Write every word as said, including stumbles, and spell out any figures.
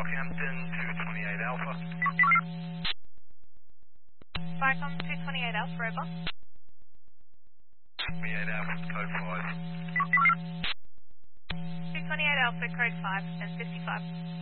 Rockhampton, two twenty-eight Alpha. Vicom two twenty-eight Alpha, over. twenty-eight Alpha, code five. two twenty-eight Alpha, code five, and fifty-five.